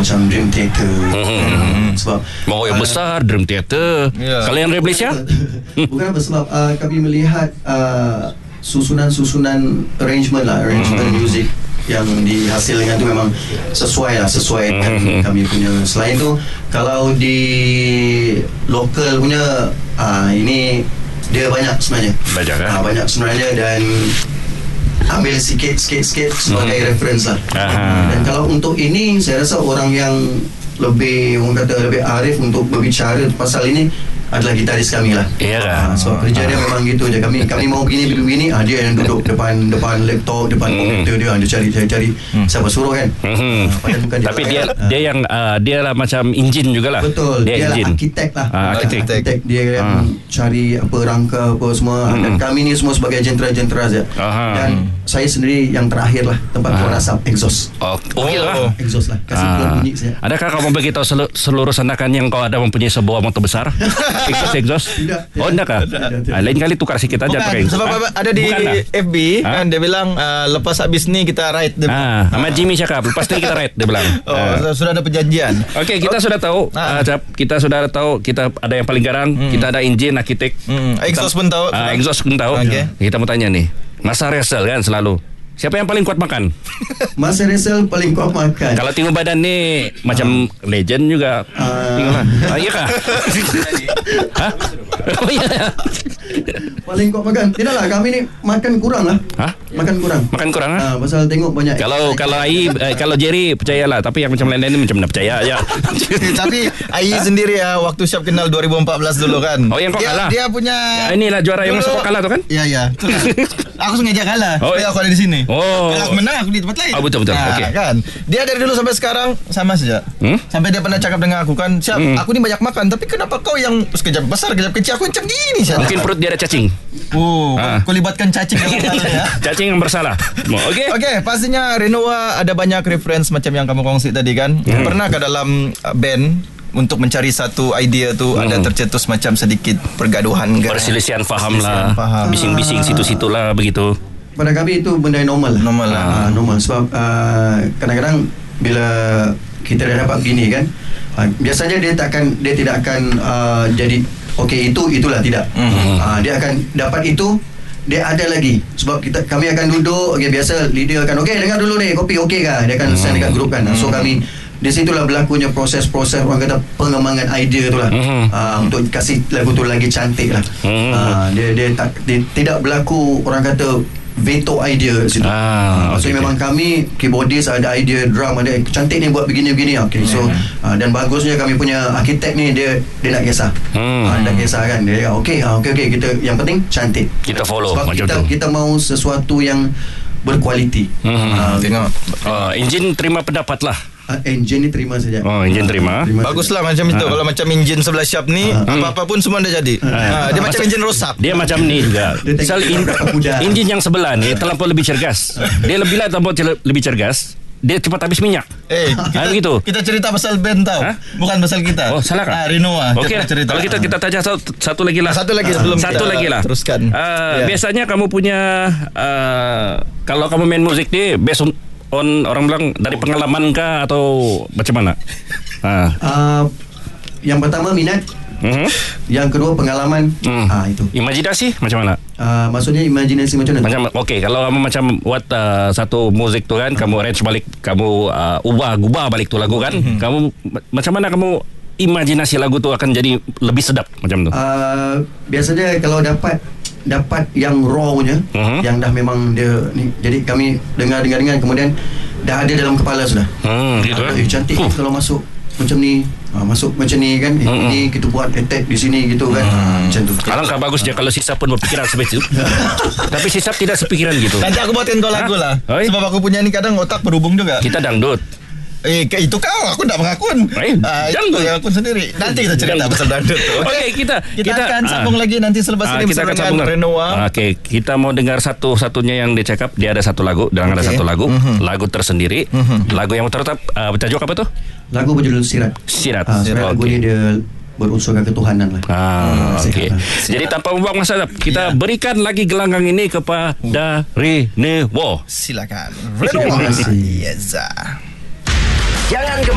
macam Dream Theater. Sebab yang besar Dream Theater. Kalau yang Reblesia? Bukan apa, sebab kami melihat susunan arrangement music yang dihasilkan tu memang sesuai dengan kami punya. Selain tu, kalau di lokal punya ini dia banyak sebenarnya. Banyak sebenarnya, dan ambil sikit sebagai reference lah. Dan kalau untuk ini, saya rasa orang yang lebih arif untuk berbicara pasal ini adalah gitaris kami lah. Sebab kerja dia memang gitu je. Kami mau begini, dia yang duduk depan laptop, depan komputer dia cari siapa suruh kan. Tapi dia yang dia lah macam enjin jugalah. Betul, dia lah arkitek lah. Arkitek dia yang cari apa rangka apa semua. Dan kami ni semua sebagai jentera saja. Dan saya sendiri yang terakhir lah, tempat keluar asap exhaust. Exhaust lah, kasih keluar bunyi saja. Adakah kau memberitahu seluruh sandakan yang kau ada mempunyai sebuah motor besar? Exhaust? Tidak. Enggak kah? Lain kali tukar sikit aja pakai. Sebab ada di FB kan, dia bilang lepas habis ni kita ride. Sama Jimmy cakap lepas ni kita ride, dia bilang. Sudah ada perjanjian. Okey, kita sudah tahu. Kita sudah tahu kita ada yang paling garang, kita ada enjin, arkitek. Exhaust pun tahu. Exhaust pun tahu. Kita mau tanya nih, Masa Resel kan selalu, siapa yang paling kuat makan? Masa Resel paling kuat makan. Kalau tengok badan ni macam legend juga. Tengoklah. Iya kah? Oh iya. Paling kuat makan. Tidaklah, kami ni makan kurang lah. Makan kurang. Pasal tengok banyak. Kalau Jerry percayalah, tapi yang macam lain-lain ni macam nak percaya aja. Tapi Ai sendiri waktu Siap Kenal 2014 dulu kan. Oh, yang kau kalah. Dia punya inilah juara yang masa kau kalah tu kan? Ya. Aku sengaja kalah supaya aku ada di sini. Kalau aku menang, aku di tempat lain. Betul. Okey. Kan? Dia dari dulu sampai sekarang sama saja. Sampai dia pernah cakap dengan aku kan, Siap, aku ni banyak makan, tapi kenapa kau yang sekejap besar, sekejap kecil, aku macam gini saja. Mungkin perut dia ada cacing. Kau libatkan cacing dalam ya. Cacing yang bersalah. Okey, pastinya Renoa ada banyak reference macam yang kamu kongsi tadi kan. Pernahkah dalam band untuk mencari satu idea tu ada tercetus macam sedikit pergaduhan ke? Perselisihan faham lah. Bising-bising situ-situ lah begitu. Pada kami itu benda yang normal lah. Normal. Sebab kadang-kadang bila kita dah dapat begini kan, biasanya dia tidak akan jadi okey itulah, tidak. Dia akan dapat itu, dia ada lagi. Sebab kami akan duduk, biasa leader akan dengar dulu ni, kopi okey kah? Dia akan send dekat grup kan. So kami di situlah berlakunya proses-proses orang kata pengembangan idea tu lah. Untuk kasih lagu tu lagi cantik lah. Dia tidak berlaku orang kata veto idea situ. Maksudnya memang kami keyboardist ada idea, drum ada cantik ni buat begini-begini. So dan bagusnya kami punya arkitek ni dia nak kisah. Tak kisah kan. Dia okey kita yang penting cantik. Kita follow sebab macam tu. Kita mau sesuatu yang berkualiti. Tengok. Enjin terima pendapat lah. Engine ni terima saja. Engine terima. Baguslah macam itu. Kalau macam enjin sebelah Siap ni, apa-apa pun semua dah jadi. Dia macam enjin rosak. Dia macam ni juga. Misal enjin yang sebelah ni terlampau lebih cergas. Dia lebih cergas. Dia cepat habis minyak. Begitu. Kita cerita pasal band tau. Bukan pasal kita. Oh, salah kah? Renoa. Okey. Kalau kita tanya satu lagi lah. Satu lagi sebelum satu lagi lah. Teruskan. Biasanya kamu punya kalau kamu main musik ni based on orang bilang dari pengalaman kah atau macam mana? Yang pertama minat. Yang kedua pengalaman. Itu. Imajinasi macam mana? Maksudnya imajinasi macam mana? Macam okey, kalau kamu macam buat satu musik tu kan, kamu arrange balik, kamu ubah balik tu lagu kan, kamu macam mana kamu imajinasi lagu tu akan jadi lebih sedap macam tu? Biasanya kalau dapat yang rawnya, yang dah memang dia ni, jadi kami dengar kemudian dah ada dalam kepala sudah. Gitu cantik kalau masuk macam ni, masuk macam ni kan. Ini kita buat attack di sini gitu kan. Macam tu. Alangkah bagusnya kalau Sisap pun berpikiran seperti itu. Tapi Sisap tidak sepikiran gitu. Nanti aku buatin kau lagu lah. Sebab aku punya ni kadang otak berhubung juga. Kita dangdut. Itu aku tak mengakun. Itu yang aku sendiri. Nanti kita cerita pasal dangdut. Okey, kita akan sambung lagi nanti selepas ini kita akan sambung Renoa. Okey, kita mau dengar satunya yang dia cakap. Dia ada satu lagu, dan ada satu lagu, lagu tersendiri. Lagu yang tetap bertajuk apa tu? Lagu berjudul Sirat. Lagu ni dia berunsurkan ketuhanan lah. Okey. Jadi tanpa membuang masa, kita berikan lagi gelanggang ini kepada Renoa. Silakan. Renoa. Yes. Jangan